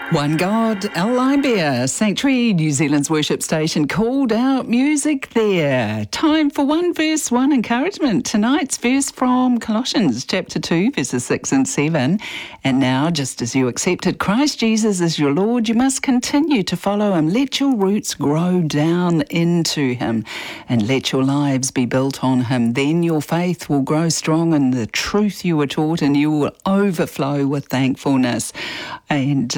One God, Libia, Sanctuary, New Zealand's worship station, called out music there. Time for one verse, one encouragement. Tonight's verse from Colossians chapter 2, verses 6 and 7. And now, just as you accepted Christ Jesus as your Lord, you must continue to follow him. Let your roots grow down into him and let your lives be built on him. Then your faith will grow strong in the truth you were taught and you will overflow with thankfulness. And,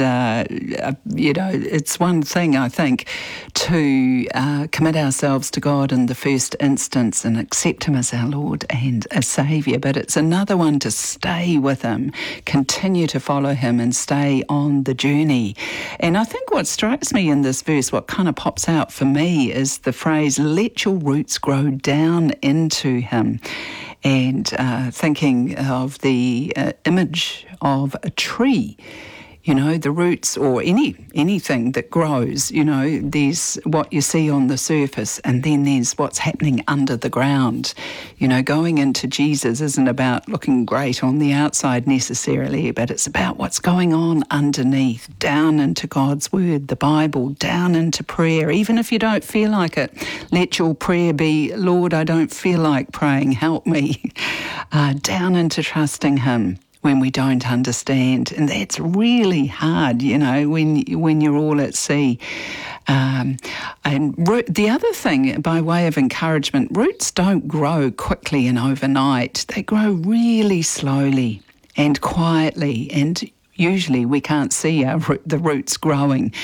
it's one thing, I think, to commit ourselves to God in the first instance and accept him as our Lord and a Saviour. But it's another one to stay with him, continue to follow him and stay on the journey. And I think what strikes me in this verse, what kind of pops out for me, is the phrase, let your roots grow down into him. And thinking of the image of a tree. You know, the roots or anything that grows, there's what you see on the surface and then there's what's happening under the ground. Going into Jesus isn't about looking great on the outside necessarily, but it's about what's going on underneath, down into God's Word, the Bible, down into prayer. Even if you don't feel like it, let your prayer be, Lord, I don't feel like praying, help me. Down into trusting him when we don't understand. And that's really hard, when you're all at sea. And the other thing, by way of encouragement, roots don't grow quickly and overnight. They grow really slowly and quietly, and usually we can't see the roots growing.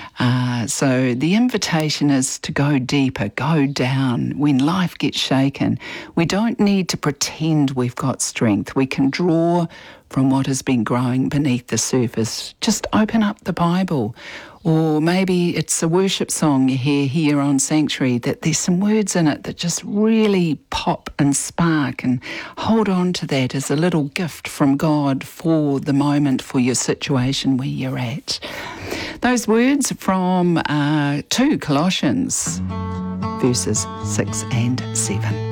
So the invitation is to go deeper, go down. When life gets shaken, we don't need to pretend we've got strength. We can draw from what has been growing beneath the surface. Just open up the Bible. Or maybe it's a worship song you hear here on Sanctuary that there's some words in it that just really pop and spark, and hold on to that as a little gift from God for the moment, for your situation where you're at. Those words from 2 Colossians, verses 6 and 7.